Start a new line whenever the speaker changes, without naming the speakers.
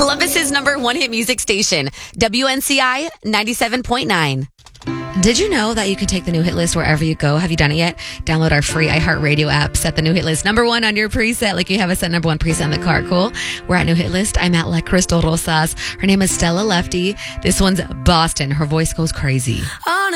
Columbus's number one hit music station, WNCI 97.9. Did you know that you can take the new hit list wherever you go? Have you done it yet? Download our free iHeartRadio app. Set the new hit list number one on your preset, like you have us set number one preset in the car. Cool. We're at New Hit List. I'm at La Crystal Rosas. Her name is Stella Lefty. This one's Boston. Her voice goes crazy.